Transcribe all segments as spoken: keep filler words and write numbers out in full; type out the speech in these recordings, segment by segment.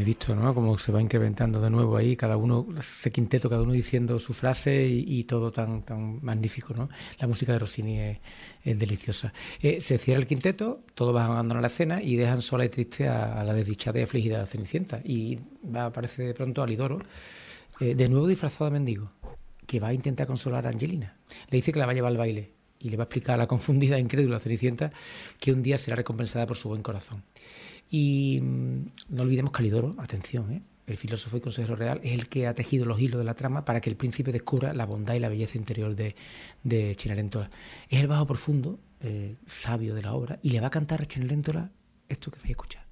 he visto, ¿no? Cómo se va incrementando de nuevo ahí, cada uno, ese quinteto, cada uno diciendo su frase y, y todo tan, tan magnífico, ¿no? La música de Rossini es, es deliciosa. Eh, se cierra el quinteto, todos van abandonando la escena y dejan sola y triste a, a la desdichada y afligida Cenicienta. Y va, aparece de pronto Alidoro, eh, de nuevo disfrazado de mendigo, que va a intentar consolar a Angelina. Le dice que la va a llevar al baile y le va a explicar a la confundida e incrédula Cenicienta que un día será recompensada por su buen corazón. Y mmm, no olvidemos que Alidoro, atención, ¿eh? el filósofo y consejero real, es el que ha tejido los hilos de la trama para que el príncipe descubra la bondad y la belleza interior de, de Cenerentola. Es el bajo profundo, eh, sabio de la obra, y le va a cantar a Cenerentola esto que vais a escuchar.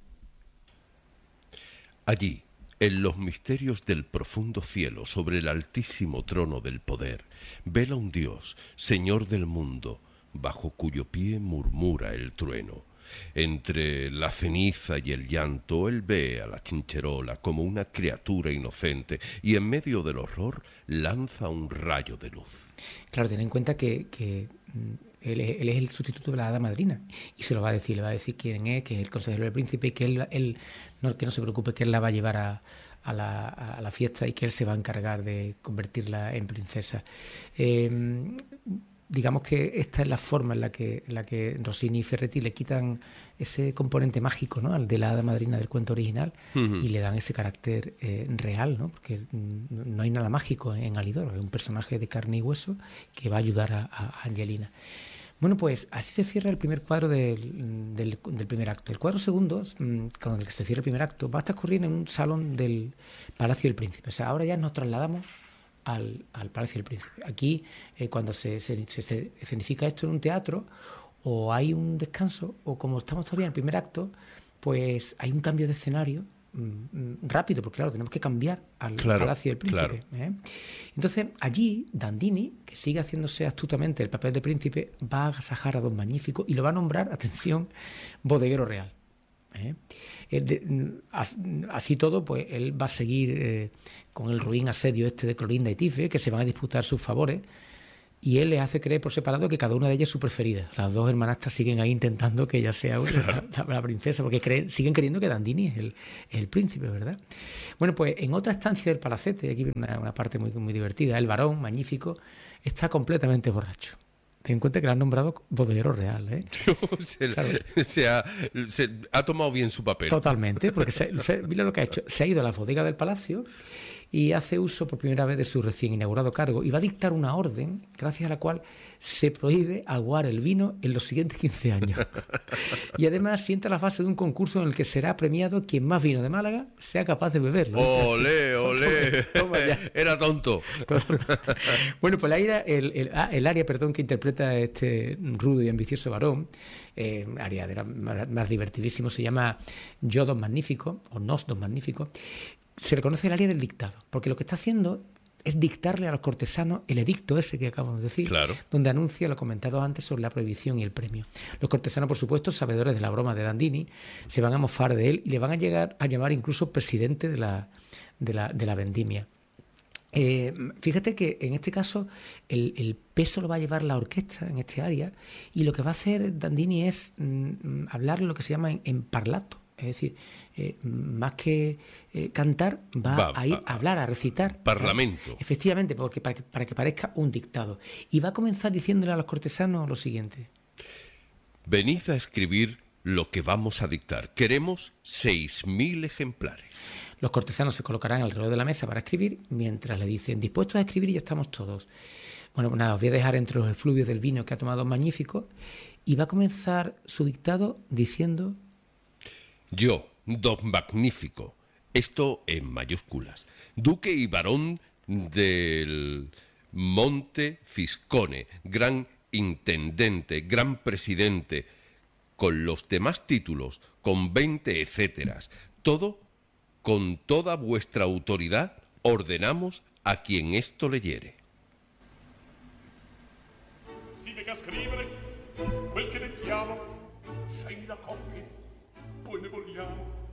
Allí, en los misterios del profundo cielo, sobre el altísimo trono del poder, vela un Dios, Señor del mundo, bajo cuyo pie murmura el trueno. Entre la ceniza y el llanto, él ve a la chincherola como una criatura inocente y en medio del horror lanza un rayo de luz. Claro, ten en cuenta que, que él, es, él es el sustituto de la hada madrina y se lo va a decir, le va a decir quién es, que es el consejero del príncipe y que él, él no, que no se preocupe, que él la va a llevar a, a, la, a la fiesta y que él se va a encargar de convertirla en princesa. Eh, Digamos que esta es la forma en la que, en la que Rossini y Ferretti le quitan ese componente mágico, ¿no?, al de la hada madrina del cuento original, uh-huh. y le dan ese carácter eh, real, ¿no? Porque no hay nada mágico en Alidoro, es un personaje de carne y hueso que va a ayudar a, a Angelina. Bueno, pues así se cierra el primer cuadro del, del, del primer acto. El cuadro segundo, con el que se cierra el primer acto, va a transcurrir en un salón del Palacio del Príncipe. O sea, ahora ya nos trasladamos Al, al Palacio del Príncipe. Aquí, eh, cuando se, se, se, se escenifica esto en un teatro, o hay un descanso, o como estamos todavía en el primer acto, pues hay un cambio de escenario mmm, rápido, porque claro, tenemos que cambiar al claro, Palacio del Príncipe. Claro. ¿eh? Entonces, allí, Dandini, que sigue haciéndose astutamente el papel de príncipe, va a agasajar a Don Magnífico y lo va a nombrar, atención, bodeguero real. ¿Eh? De, así todo, pues él va a seguir eh, con el ruin asedio este de Clorinda y Tife, que se van a disputar sus favores, y él les hace creer por separado que cada una de ellas es su preferida. Las dos hermanastras siguen ahí intentando que ella sea la, la, la princesa, porque creen, siguen creyendo que Dandini es el, es el príncipe, ¿verdad? Bueno, pues en otra estancia del palacete, aquí viene una, una parte muy, muy divertida, el varón magnífico está completamente borracho. Ten en cuenta que lo han nombrado bodeguero real, ¿eh? se, claro. se, ha, se ha tomado bien su papel. Totalmente, porque se, mira lo que ha hecho. Se ha ido a la bodega del palacio y hace uso por primera vez de su recién inaugurado cargo y va a dictar una orden gracias a la cual se prohíbe aguar el vino en los siguientes quince años. Y además sienta la fase de un concurso en el que será premiado quien más vino de Málaga sea capaz de beberlo. ¡Olé, olé! Toma, toma Era tonto. Bueno, pues el, el, el, ah, el aria perdón, que interpreta este rudo y ambicioso varón, eh, aria de la, más, más divertidísimo, se llama Yo Don Magnífico, o Nos Don Magnífico. Se reconoce el área del dictado, porque lo que está haciendo es dictarle a los cortesanos el edicto ese que acabamos de decir, claro. donde anuncia lo comentado antes sobre la prohibición y el premio. Los cortesanos, por supuesto, sabedores de la broma de Dandini, se van a mofar de él y le van a llegar a llamar incluso presidente de la, de la, de la vendimia. Eh, fíjate que en este caso el, el peso lo va a llevar la orquesta en este área, y lo que va a hacer Dandini es mm, hablar lo que se llama en, en parlato. Es decir, eh, más que eh, cantar, va, va a ir va, a hablar, a recitar. Parlamento. ¿eh? Efectivamente, porque para, que, para que parezca un dictado. Y va a comenzar diciéndole a los cortesanos lo siguiente. Venid a escribir lo que vamos a dictar. Queremos seis mil ejemplares. Los cortesanos se colocarán alrededor de la mesa para escribir, mientras le dicen, dispuestos a escribir, y ya estamos todos. Bueno, nada, os voy a dejar entre los efluvios del vino que ha tomado Magnífico, y va a comenzar su dictado diciendo... Yo, Don Magnífico, esto en mayúsculas, duque y barón del Monte Fiscone, gran intendente, gran presidente, con los demás títulos, con veinte etcéteras, todo, con toda vuestra autoridad, ordenamos a quien esto leyere. Si venga a scrivere quel che dettiamo, seimila coppie, poi ne vogliamo